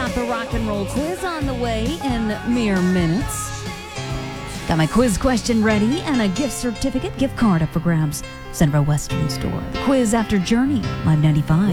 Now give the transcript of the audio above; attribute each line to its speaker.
Speaker 1: got the rock and roll quiz on the way in mere minutes. Got my quiz question ready and a gift certificate gift card up for grabs. Central Western Store. Quiz after Journey, Live 95.